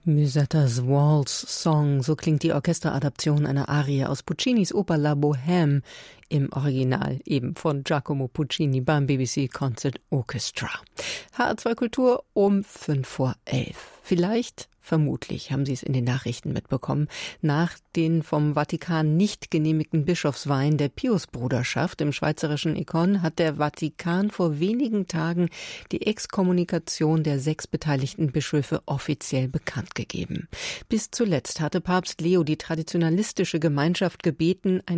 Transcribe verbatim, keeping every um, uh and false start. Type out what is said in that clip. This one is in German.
Musetta's Waltz Song, so klingt die Orchesteradaption einer Arie aus Puccinis Oper La Bohème, im Original eben von Giacomo Puccini beim B B C Concert Orchestra. H R zwei Kultur um fünf vor elf. Vielleicht, vermutlich, haben Sie es in den Nachrichten mitbekommen, nach den vom Vatikan nicht genehmigten Bischofsweihen der Piusbruderschaft im schweizerischen Ikon hat der Vatikan vor wenigen Tagen die Exkommunikation der sechs beteiligten Bischöfe offiziell bekannt gegeben. Bis zuletzt hatte Papst Leo die traditionalistische Gemeinschaft gebeten, ein